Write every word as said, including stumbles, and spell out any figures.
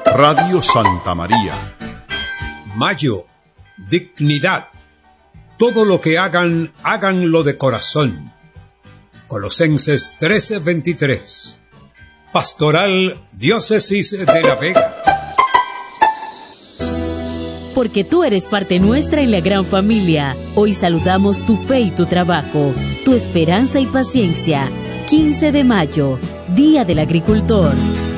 Radio Santa María. Mayo, dignidad. Todo lo que hagan, háganlo de corazón. Colosenses trece veintitrés. Pastoral Diócesis de La Vega. Porque tú eres parte nuestra en la gran familia. Hoy saludamos tu fe y tu trabajo, tu esperanza y paciencia. quince de mayo, Día del Agricultor.